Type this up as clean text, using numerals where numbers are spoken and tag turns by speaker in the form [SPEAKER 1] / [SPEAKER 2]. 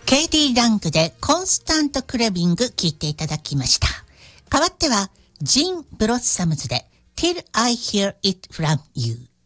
[SPEAKER 1] ケイティ・ラングでコンスタント・クレビング聞いていただきました。代わってはジン・ブロッサムズで Till I Hear It From You。